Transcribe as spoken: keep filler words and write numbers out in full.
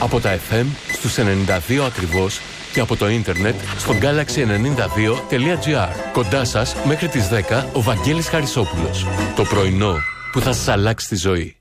Από τα εφ εμ στους ενενήντα δύο ακριβώς και από το ίντερνετ στο γκάλαξι ενενήντα δύο τελεία τζι άρ. Κοντά σας μέχρι τις δέκα ο Βαγγέλης Χαρισόπουλος. Το πρωινό που θα σας αλλάξει τη ζωή.